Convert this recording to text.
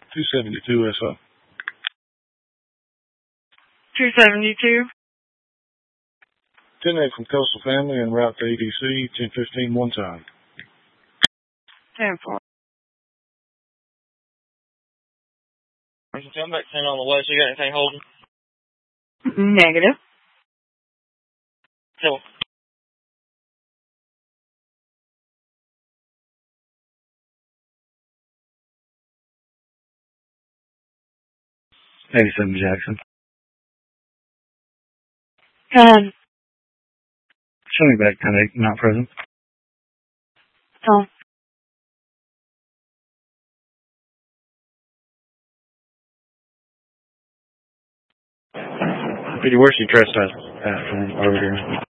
272 SO. 272. 10-8 from Coastal Family en route to EDC, 1015 one time. 10-4. Come back 10 on the west. You got anything holding? Negative. Hill. '87 Jackson. Show me back 10-8, not present. Tone. Where's your trespass at from over here?